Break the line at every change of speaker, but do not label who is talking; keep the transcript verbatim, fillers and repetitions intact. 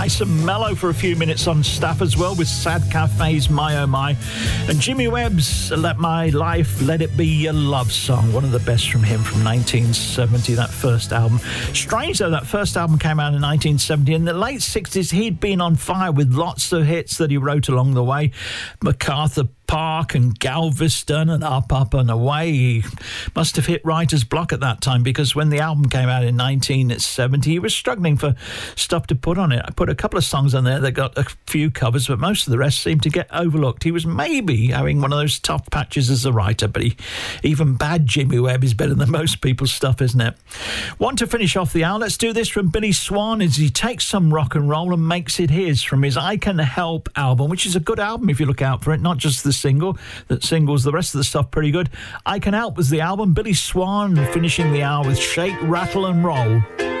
Nice and mellow for a few minutes on Staff as well with Sad Cafe's My Oh My. And Jimmy Webb's Let My Life, Let It Be Your Love Song. One of the best from him from nineteen seventy, that first album. Strange though, that first album came out in nineteen seventy. In the late sixties, he'd been on fire with lots of hits that he wrote along the way. MacArthur Park and Galveston and Up, Up and Away. He must have hit writer's block at that time, because when the album came out in nineteen seventy, he was struggling for stuff to put on it. I put a couple of songs on there that got a few covers, but most of the rest seemed to get overlooked. He was maybe having one of those tough patches as a writer, but he, even bad Jimmy Webb is better than most people's stuff, isn't it? Want to finish off the hour? Let's do this from Billy Swan as he takes some rock and roll and makes it his from his I Can Help album, which is a good album if you look out for it, not just the single. That singles, the rest of the stuff pretty good. I Can Help was the album. Billy Swan finishing the hour with Shake, Rattle and Roll.